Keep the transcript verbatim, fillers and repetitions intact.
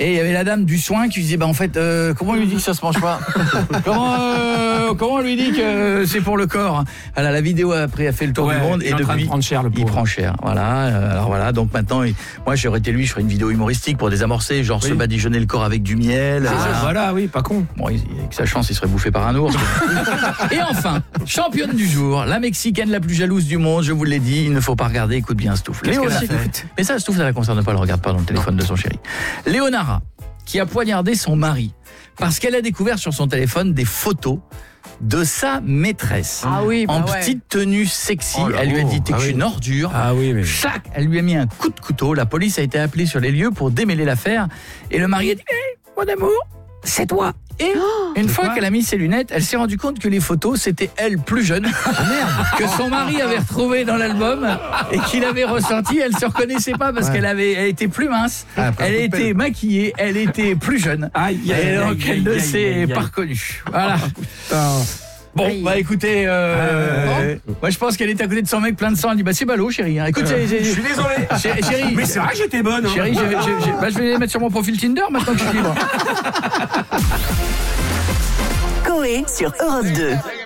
Et il y avait la dame du soin qui lui disait, bah en fait, euh, comment on lui dit que ça se mange pas? comment, euh, comment on lui dit que c'est pour le corps? Alors la vidéo après a fait le tour ouais, du monde, et depuis, prendre cher, le il prend cher. Voilà. Alors voilà, donc maintenant, il, moi j'aurais été lui, je ferais une vidéo humoristique pour désamorcer, genre oui. se badigeonner le corps avec du miel. Ah, voilà. voilà, oui, pas con. Bon, il, avec sa chance, il serait bouffé par un ours. Et enfin, championne du jour, la Mexicaine la plus jalouse du monde, je vous l'ai dit, il ne faut pas regarder, écoute bien Stouff. Léonara, mais ça, Stouff, ça la concerne pas, elle regarde pas dans le téléphone non. de son chéri. Léonara, qui a poignardé son mari, parce qu'elle a découvert sur son téléphone des photos de sa maîtresse. Ah oui, bah en ouais. petite tenue sexy. Oh, elle lui a dit, t'es ah que oui. une ordure. Ah oui, mais... Chac, elle lui a mis un coup de couteau. La police a été appelée sur les lieux pour démêler l'affaire. Et le mari a dit, hey, mon amour, c'est toi. Et oh, une fois quoi qu'elle a mis ses lunettes, elle s'est rendue compte que les photos, c'était elle plus jeune, que son mari avait retrouvé dans l'album et qu'il avait ressorti. Elle se reconnaissait pas parce ouais. qu'elle avait, elle était plus mince, ah, elle était maquillée, elle était plus jeune. Aïe, aïe, et donc aïe, elle ne s'est pas reconnue. Voilà. Oh, bon, aïe. bah écoutez, euh, euh, bon. moi je pense qu'elle était à côté de son mec plein de sang. Elle dit, bah c'est ballot, chérie. Hein. Écoute, euh, je suis désolé. Chérie, chérie, mais c'est vrai que j'étais bonne. Hein. Chérie, j'ai, j'ai, j'ai, bah, je vais les mettre sur mon profil Tinder maintenant que je suis libre. Coé sur Europe deux.